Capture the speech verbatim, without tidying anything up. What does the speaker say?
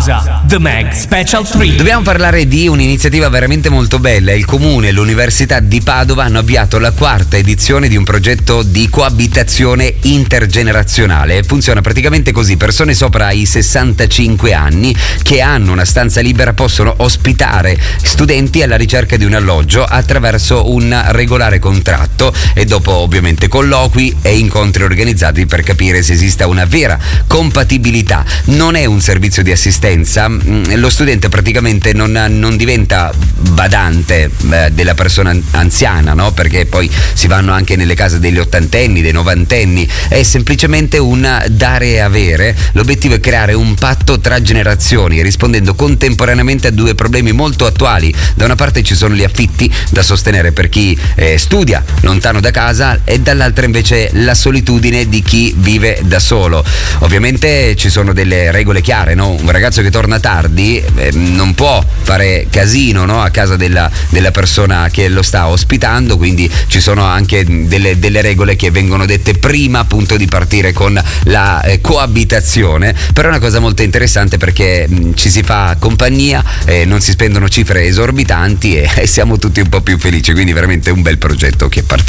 Pausa. The Mag Special tre. Dobbiamo parlare di un'iniziativa veramente molto bella. Il Comune e l'Università di Padova hanno avviato la quarta edizione di un progetto di coabitazione intergenerazionale. Funziona praticamente così: persone sopra i sessantacinque anni che hanno una stanza libera possono ospitare studenti alla ricerca di un alloggio attraverso un regolare contratto e dopo ovviamente colloqui e incontri organizzati per capire se esista una vera compatibilità. Non è un servizio di assistenza, lo studente praticamente non, non diventa badante eh, della persona anziana, no? Perché poi si vanno anche nelle case degli ottantenni, dei novantenni, è semplicemente un dare e avere. L'obiettivo è creare un patto tra generazioni, rispondendo contemporaneamente a due problemi molto attuali. Da una parte ci sono gli affitti da sostenere per chi eh, studia lontano da casa e dall'altra invece la solitudine di chi vive da solo. Ovviamente ci sono delle regole chiare, no? Un ragazzo che torna tardi eh, non può fare casino, no? A casa della, della persona che lo sta ospitando, quindi ci sono anche delle, delle regole che vengono dette prima appunto di partire con la eh, coabitazione. Però è una cosa molto interessante perché mh, ci si fa compagnia, eh, non si spendono cifre esorbitanti e, e siamo tutti un po' più felici, quindi veramente un bel progetto che è partito.